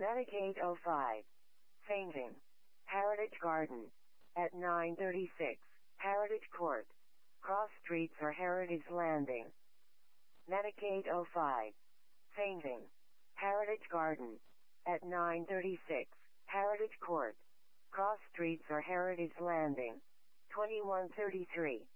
Medicaid 05. Fainting. Heritage Garden. At 936. Heritage Court. Cross Streets or Heritage Landing. Medicaid 05. Fainting. Heritage Garden. At 936. Heritage Court. Cross Streets or Heritage Landing. 2133.